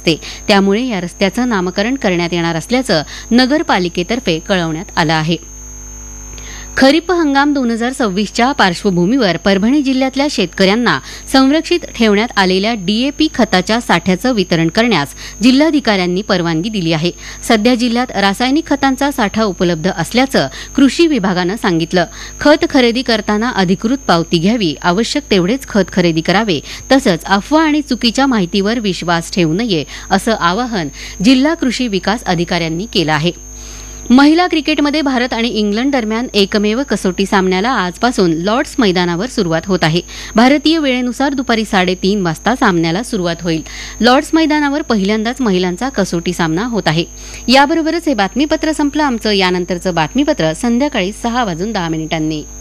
रस्ते, त्यामुळे या रस्त्याचं नामकरण करण्यात येणार असल्याचं नगरपालिकेतर्फे कळवण्यात आलं आहे. खरीप हंगाम 2026च्या पार्श्वभूमीवर परभणी जिल्ह्यातल्या शेतकऱ्यांना संरक्षित ठेवण्यात आलेल्या डीएपी खताच्या साठ्याचं वितरण करण्यास जिल्हाधिकाऱ्यांनी परवानगी दिली आहे. सध्या जिल्ह्यात रासायनिक खतांचा साठा उपलब्ध असल्याचं कृषी विभागानं सांगितलं. खत खरेदी करताना अधिकृत पावती घ्यावी, आवश्यक तेवढेच खत खरेदी करावे, तसंच अफवा आणि चुकीच्या माहितीवर विश्वास ठेवू नये असं आवाहन जिल्हा कृषी विकास अधिकाऱ्यांनी केलं आहे. महिला क्रिकेटमध्ये भारत आणि इंग्लंड दरम्यान एकमेव कसोटी सामन्याला आजपासून लॉर्ड्स मैदानावर सुरुवात होत आहे. भारतीय वेळेनुसार दुपारी 3:30 वाजता सामन्याला सुरुवात होईल. लॉर्ड्स मैदानावर पहिल्यांदाच महिलांचा कसोटी सामना होत आहे. याबरोबरच हे बातमीपत्र संपलं. आमचं यानंतरचं बातमीपत्र संध्याकाळी 6:10 वाजून 10 मिनिटांनी.